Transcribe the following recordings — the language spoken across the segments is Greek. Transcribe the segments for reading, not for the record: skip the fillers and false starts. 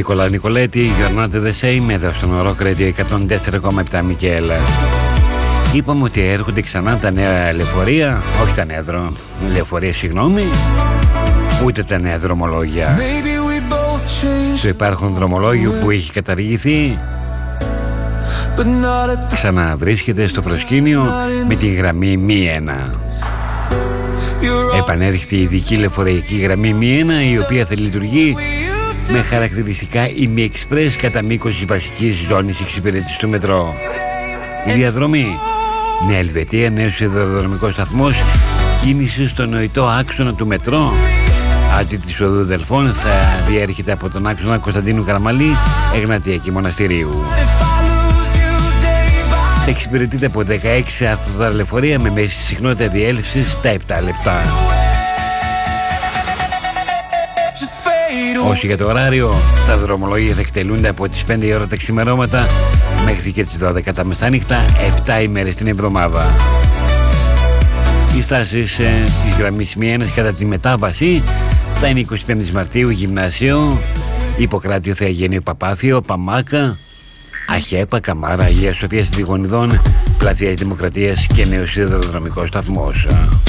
Νίκολα Νικολέτη, You're not the same, εδώ στον Rock Radio 104,7 Μικέλα. Είπαμε ότι έρχονται ξανά τα νέα λεωφορεία, όχι τα νέα λεωφορεία, συγγνώμη, ούτε τα νέα δρομολόγια. Το υπάρχον δρομολόγιο που έχει καταργηθεί ξαναβρίσκεται στο προσκήνιο με τη γραμμή μη 1. Επανέρχεται η ειδική λεωφορειακή γραμμή μη 1, η οποία θα λειτουργεί με χαρακτηριστικά ημι-εξπρές κατά μήκος της βασικής ζώνης εξυπηρέτησης του μετρό. Η διαδρομή Νέα Ελβετία, νέος σιδηροδρομικός σταθμός, κίνηση στο νοητό άξονα του μετρό αντί της οδού Δελφών, θα διέρχεται από τον άξονα Κωνσταντίνου Καραμαλή, Εγνατία Μοναστηρίου. Θα εξυπηρετείται από 16 αυτοδρομικά λεωφορεία με μέση συχνότητα διέλευσης στα 7 λεπτά. Όσο για το ωράριο, τα δρομολόγια θα εκτελούνται από τις 5 η ώρα τα ξημερώματα μέχρι και τις 12 τα μεσάνυχτα, 7 ημέρες την εβδομάδα. Οι στάσεις της γραμμής μη 1 κατά τη μετάβαση θα είναι 25 Μαρτίου, Γυμνάσιο, Ιπποκράτιο Θεαγένειο Παπάθιο, Παμάκα, Αχέπα, Καμάρα, Αγία Σοφία Τηγωνιδών, Πλατεία Δημοκρατίας και νέος σιδηροδρομικός σταθμός.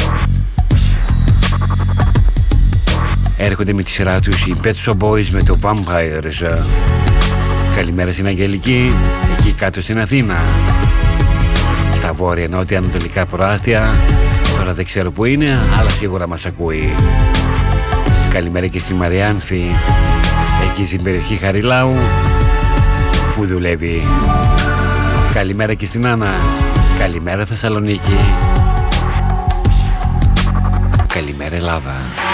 Έρχονται με τη σειρά τους οι Pet Shop Boys με το Vampires. Καλημέρα στην Αγγελική, εκεί κάτω στην Αθήνα. Στα βόρεια, νότια, ανατολικά προάστια, τώρα δεν ξέρω που είναι, αλλά σίγουρα μας ακούει. Καλημέρα και στη Μαριάνθη, εκεί στην περιοχή Χαριλάου, που δουλεύει. Καλημέρα και στην Άννα. Καλημέρα Θεσσαλονίκη. Καλημέρα Ελλάδα.